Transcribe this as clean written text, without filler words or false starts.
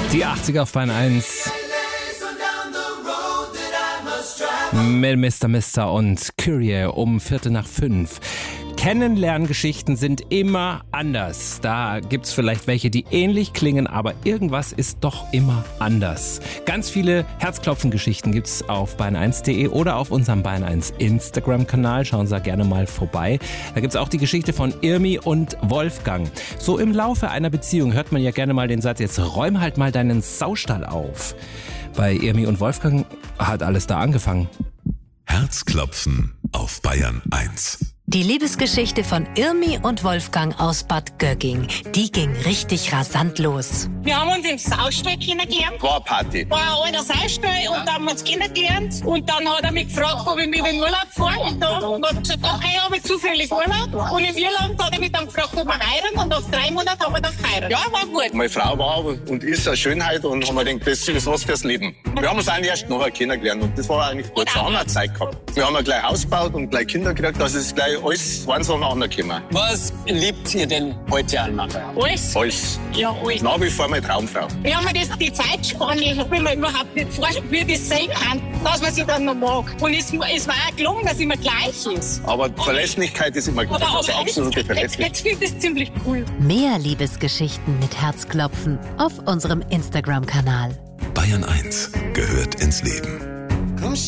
Die 80er auf Bayern 1. Mr. und Kyrie um 4:45. Kennenlerngeschichten sind immer anders. Da gibt's vielleicht welche, die ähnlich klingen, aber irgendwas ist doch immer anders. Ganz viele Herzklopfen-Geschichten gibt's auf bayern1.de oder auf unserem Bayern 1 Instagram-Kanal. Schauen Sie da gerne mal vorbei. Da gibt's auch die Geschichte von Irmi und Wolfgang. So im Laufe einer Beziehung hört man ja gerne mal den Satz, jetzt räum halt mal deinen Saustall auf. Bei Irmi und Wolfgang hat alles da angefangen. Herzklopfen auf Bayern 1. Die Liebesgeschichte von Irmi und Wolfgang aus Bad Gögging, die ging richtig rasant los. Wir haben uns im Saustall kennengelernt. War eine Party. War ein alter Saustall und da haben wir uns kennengelernt. Und dann hat er mich gefragt, ob ich mit ihm in Urlaub fahre. Und dann hat er gesagt, okay, habe ich zufällig Urlaub. Und im Urlaub hat er mich dann gefragt, ob wir heiraten. Und nach 3 Monaten haben wir dann geheiratet. Ja, war gut. Meine Frau war und ist eine Schönheit und haben wir gedacht, das ist was fürs Leben. Wir haben uns eigentlich erst nachher kennengelernt und das war eigentlich gut. Da haben wir Zeit gehabt. Wir haben gleich Haus gebaut und gleich Kinder gekriegt. Das ist gleich alles eins aneinander gekommen. Was liebt ihr denn heute aneinander? Alles. Alles. Ja, alles. Nach wie vor meine Traumfrau. Wir haben mir die Zeitspanne, ich will mir überhaupt nicht vorstellen, wie das sein kann, dass man sich dann noch mag. Und es war auch gelungen, dass es immer gleich ist. Aber Verlässlichkeit ist immer gut. Also absolute Verlässlichkeit. Jetzt finde ich das ziemlich cool. Mehr Liebesgeschichten mit Herzklopfen auf unserem Instagram-Kanal. Bayern 1 gehört ins Leben. Komm